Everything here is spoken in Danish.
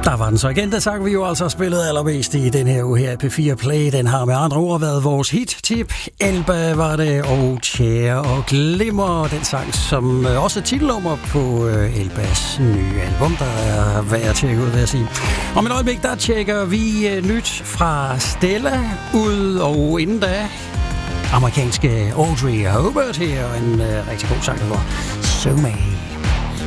Der var den så igen. Den sang vi jo altså spillet allermest i den her uge her i P4 Play. Den har med andre ord været vores hit-tip. Elba var det, og Tjære og Glimmer. Den sang, som også er titelnummer på Elbas nye album, der er værd at tjekke ud, vil jeg sige. Om et øjeblik, der tjekker vi nyt fra Stella ud, og inden da amerikanske Audrey Hobart her, en rigtig god sang, der var So Many.